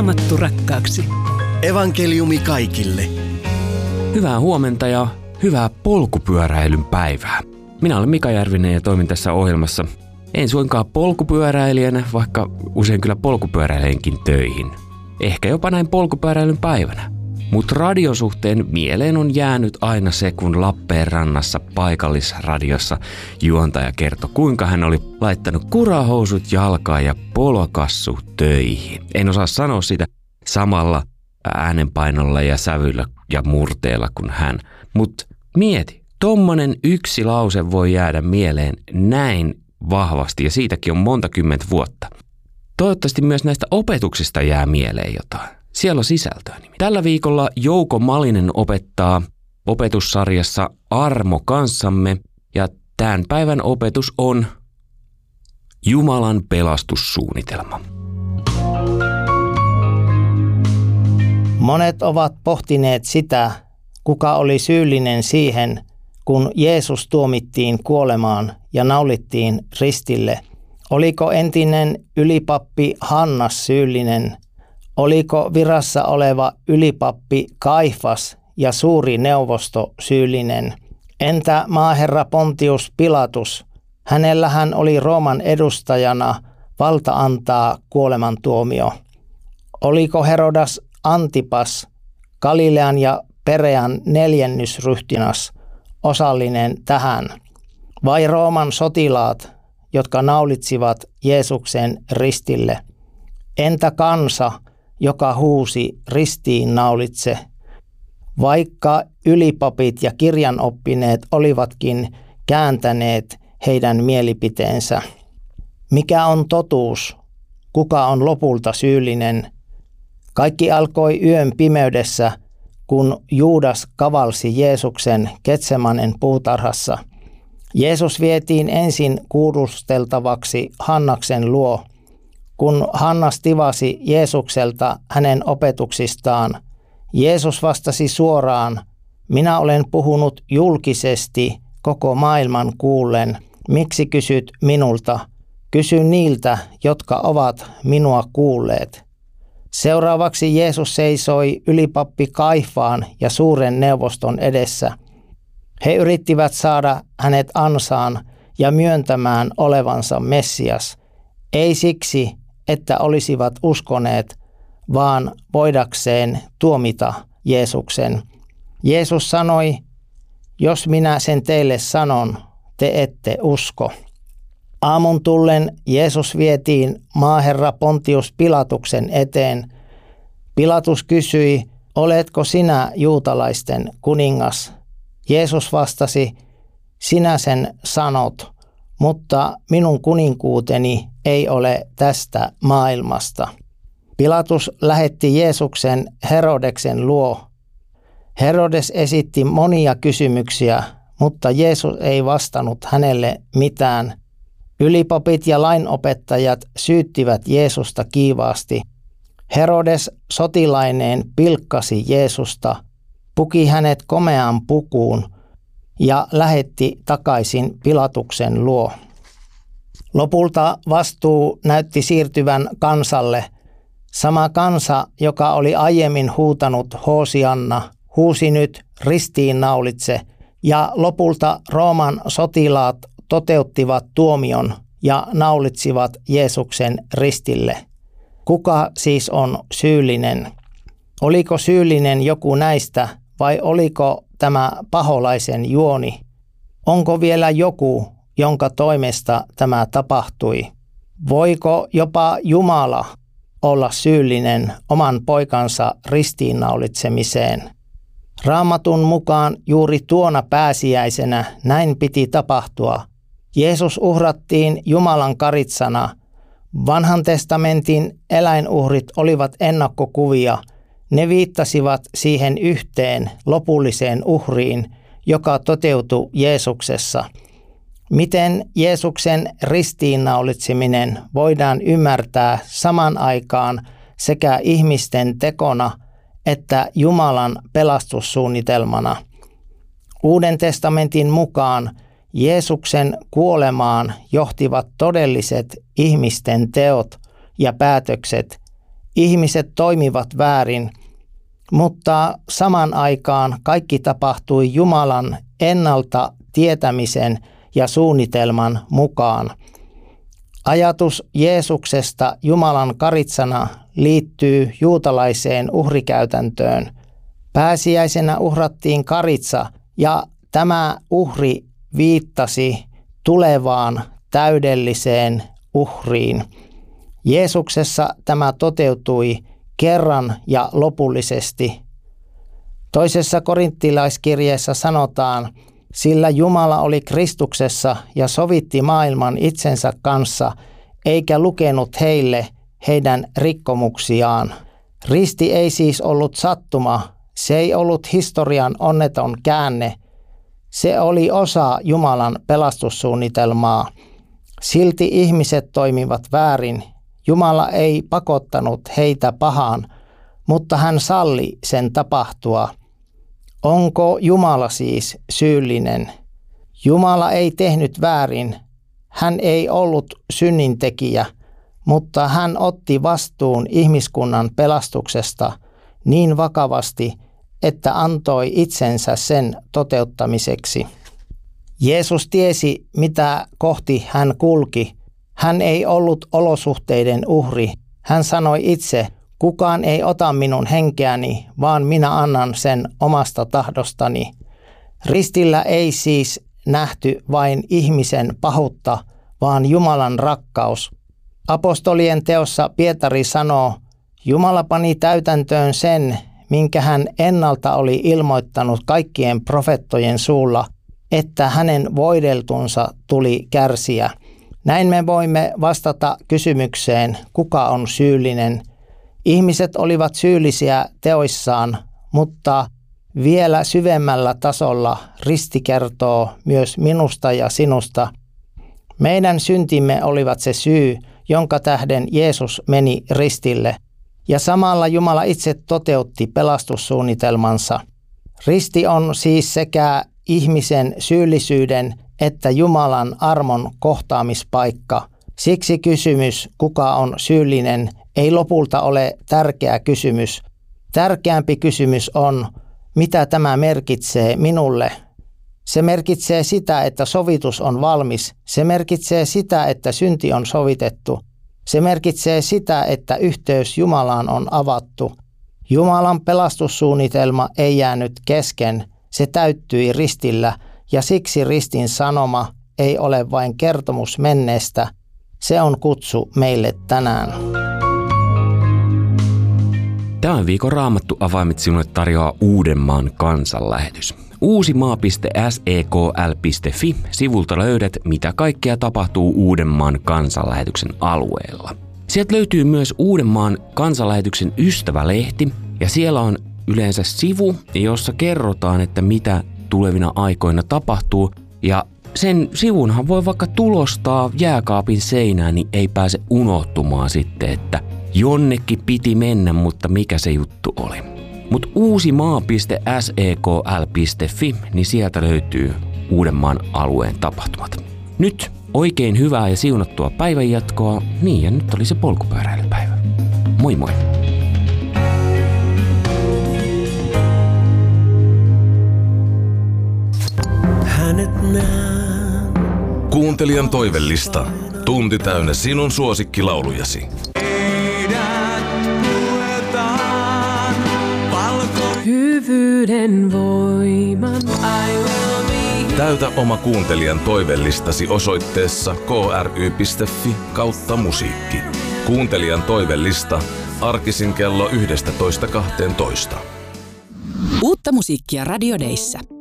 Raamattu rakkaaksi. Evankeliumi kaikille. Hyvää huomenta ja hyvää polkupyöräilyn päivää. Minä olen Mika Järvinen ja toimin tässä ohjelmassa. En suinkaan polkupyöräilijänä, vaikka usein kyllä polkupyöräilenkin töihin. Ehkä jopa näin polkupyöräilyn päivänä. Mutta radion suhteen mieleen on jäänyt aina se, kun Lappeenrannassa paikallisradiossa juontaja kertoi, kuinka hän oli laittanut kurahousut jalkaan ja polokassu töihin. En osaa sanoa sitä samalla äänenpainolla ja sävyllä ja murteella kuin hän. Mutta mieti, tommonen yksi lause voi jäädä mieleen näin vahvasti ja siitäkin on monta kymmentä vuotta. Toivottavasti myös näistä opetuksista jää mieleen jotain. Siellä on sisältöä. Tällä viikolla Jouko Malinen opettaa opetussarjassa Armo kanssamme ja tämän päivän opetus on Jumalan pelastussuunnitelma. Monet ovat pohtineet sitä, kuka oli syyllinen siihen, kun Jeesus tuomittiin kuolemaan ja naulittiin ristille. Oliko entinen ylipappi Hannas syyllinen? Oliko virassa oleva ylipappi Kaifas ja suuri neuvosto syyllinen? Entä maaherra Pontius Pilatus? Hänellähän oli Rooman edustajana valta antaa kuolemantuomio. Oliko Herodas Antipas, Galilean ja Perean neljännysryhtinas, osallinen tähän? Vai Rooman sotilaat, jotka naulitsivat Jeesuksen ristille? Entä kansa, joka huusi ristiin naulitse? Vaikka ylipapit ja kirjanoppineet olivatkin kääntäneet heidän mielipiteensä. Mikä on totuus? Kuka on lopulta syyllinen? Kaikki alkoi yön pimeydessä, kun Juudas kavalsi Jeesuksen Getsemanen puutarhassa. Jeesus vietiin ensin kuulusteltavaksi Hannaksen luo. Kun Hannas tivasi Jeesukselta hänen opetuksistaan, Jeesus vastasi suoraan, minä olen puhunut julkisesti koko maailman kuullen. Miksi kysyt minulta? Kysy niiltä, jotka ovat minua kuulleet. Seuraavaksi Jeesus seisoi ylipappi Kaifaan ja suuren neuvoston edessä. He yrittivät saada hänet ansaan ja myöntämään olevansa Messias. Ei siksi, että olisivat uskoneet, vaan voidakseen tuomita Jeesuksen. Jeesus sanoi, jos minä sen teille sanon, te ette usko. Aamun tullen Jeesus vietiin maaherra Pontius Pilatuksen eteen. Pilatus kysyi, oletko sinä juutalaisten kuningas? Jeesus vastasi, sinä sen sanot, mutta minun kuninkuuteni ei ole tästä maailmasta. Pilatus lähetti Jeesuksen Herodeksen luo. Herodes esitti monia kysymyksiä, mutta Jeesus ei vastannut hänelle mitään. Ylipapit ja lainopettajat syyttivät Jeesusta kiivaasti. Herodes sotilaineen pilkkasi Jeesusta, puki hänet komeaan pukuun ja lähetti takaisin Pilatuksen luo. Lopulta vastuu näytti siirtyvän kansalle. Sama kansa, joka oli aiemmin huutanut Hoosianna, huusi nyt ristiin naulitse ja lopulta Rooman sotilaat toteuttivat tuomion ja naulitsivat Jeesuksen ristille. Kuka siis on syyllinen? Oliko syyllinen joku näistä vai oliko tämä paholaisen juoni? Onko vielä joku, jonka toimesta tämä tapahtui? Voiko jopa Jumala olla syyllinen oman poikansa ristiinnaulitsemiseen? Raamatun mukaan juuri tuona pääsiäisenä näin piti tapahtua. Jeesus uhrattiin Jumalan karitsana. Vanhan testamentin eläinuhrit olivat ennakkokuvia. Ne viittasivat siihen yhteen lopulliseen uhriin, joka toteutui Jeesuksessa. Miten Jeesuksen ristiinnaulitseminen voidaan ymmärtää saman aikaan sekä ihmisten tekona että Jumalan pelastussuunnitelmana? Uuden testamentin mukaan Jeesuksen kuolemaan johtivat todelliset ihmisten teot ja päätökset, Ihmiset toimivat väärin, mutta saman aikaan kaikki tapahtui Jumalan ennalta tietämisen ja suunnitelman mukaan. Ajatus Jeesuksesta Jumalan karitsana liittyy juutalaiseen uhrikäytäntöön. Pääsiäisenä uhrattiin karitsa ja tämä uhri viittasi tulevaan täydelliseen uhriin. Jeesuksessa tämä toteutui kerran ja lopullisesti. Toisessa korinttilaiskirjeessä sanotaan, sillä Jumala oli Kristuksessa ja sovitti maailman itsensä kanssa, eikä lukenut heille heidän rikkomuksiaan. Risti ei siis ollut sattuma, se ei ollut historian onneton käänne. Se oli osa Jumalan pelastussuunnitelmaa. Silti ihmiset toimivat väärin. Jumala ei pakottanut heitä pahaan, mutta hän salli sen tapahtua. Onko Jumala siis syyllinen? Jumala ei tehnyt väärin. Hän ei ollut synnintekijä, mutta hän otti vastuun ihmiskunnan pelastuksesta niin vakavasti, että antoi itsensä sen toteuttamiseksi. Jeesus tiesi, mitä kohti hän kulki. Hän ei ollut olosuhteiden uhri. Hän sanoi itse, kukaan ei ota minun henkeäni, vaan minä annan sen omasta tahdostani. Ristillä ei siis nähty vain ihmisen pahuutta, vaan Jumalan rakkaus. Apostolien teossa Pietari sanoo, Jumala pani täytäntöön sen, minkä hän ennalta oli ilmoittanut kaikkien profettojen suulla, että hänen voideltunsa tuli kärsiä. Näin me voimme vastata kysymykseen, kuka on syyllinen. Ihmiset olivat syyllisiä teoissaan, mutta vielä syvemmällä tasolla risti kertoo myös minusta ja sinusta. Meidän syntimme olivat se syy, jonka tähden Jeesus meni ristille. Ja samalla Jumala itse toteutti pelastussuunnitelmansa. Risti on siis sekä ihmisen syyllisyyden että Jumalan armon kohtaamispaikka. Siksi kysymys, kuka on syyllinen, ei lopulta ole tärkeä kysymys. Tärkeämpi kysymys on, mitä tämä merkitsee minulle. Se merkitsee sitä, että sovitus on valmis. Se merkitsee sitä, että synti on sovitettu. Se merkitsee sitä, että yhteys Jumalaan on avattu. Jumalan pelastussuunnitelma ei jäänyt kesken. Se täyttyi ristillä ja siksi ristin sanoma ei ole vain kertomus menneestä. Se on kutsu meille tänään. Tämän viikon Raamattu avaimet sinulle tarjoaa Uudenmaan kansanlähetys. uusimaa.sekl.fi sivulta löydät, mitä kaikkea tapahtuu Uudenmaan kansanlähetyksen alueella. Sieltä löytyy myös Uudenmaan kansanlähetyksen ystävälehti ja siellä on yleensä sivu, jossa kerrotaan, että mitä tulevina aikoina tapahtuu ja sen sivunhan voi vaikka tulostaa jääkaapin seinään, niin ei pääse unohtumaan sitten, että jonnekin piti mennä, mutta mikä se juttu oli. Mutta uusimaa.sekl.fi, niin sieltä löytyy Uudenmaan alueen tapahtumat. Nyt oikein hyvää ja siunattua päivänjatkoa, niin ja nyt oli se polkupyöräilypäivä. Moi moi! Kuuntelijan toivellista. Tunti täynnä sinun suosikkilaulujasi. Hyvyyden voiman. Täytä oma kuuntelijan toivellistasi osoitteessa kry.fi/musiikki. Kuuntelijan toivellista arkisin kello 11:12. Uutta musiikkia Radio Dayssä.